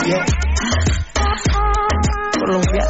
Yeah. Colombia.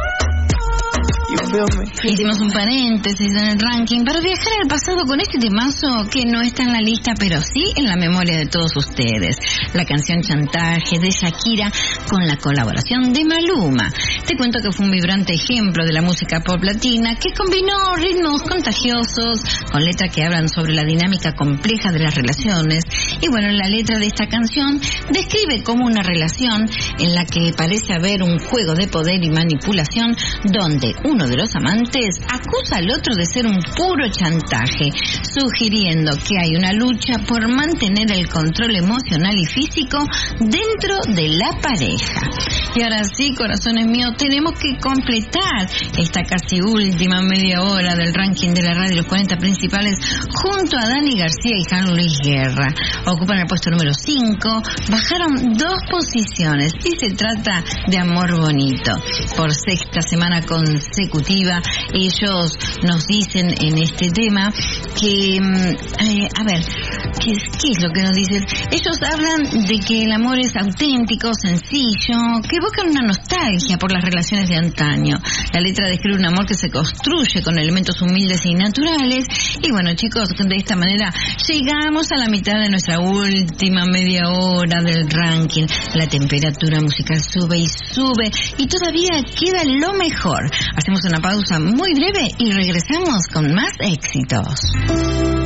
Hicimos un paréntesis en el ranking para viajar al pasado con este temazo que no está en la lista, pero sí en la memoria de todos ustedes. La canción Chantaje de Shakira con la colaboración de Maluma. Te cuento que fue un vibrante ejemplo de la música pop latina que combinó ritmos contagiosos con letras que hablan sobre la dinámica compleja de las relaciones. Y bueno, la letra de esta canción describe como una relación en la que parece haber un juego de poder y manipulación donde uno de los amantes acusa al otro de ser un puro chantaje, sugiriendo que hay una lucha por mantener el control emocional y físico dentro de la pareja. Y ahora sí, corazones míos, tenemos que completar esta casi última media hora del ranking de la radio, los 40 principales, junto a Dani García y Juan Luis Guerra. Ocupan el puesto número 5, bajaron 2 posiciones y se trata de Amor Bonito. Por sexta semana consecutiva, ellos nos dicen en este tema que, a ver, ¿qué es lo que nos dicen? Ellos hablan de que el amor es auténtico, sencillo, que evoca una nostalgia por las relaciones de antaño. La letra describe un amor que se construye con elementos humildes y naturales. Y bueno, chicos, de esta manera llegamos a la mitad de nuestra última media hora del ranking. La temperatura musical sube y sube y todavía queda lo mejor. Hacemos una pausa muy breve y regresamos con más éxitos.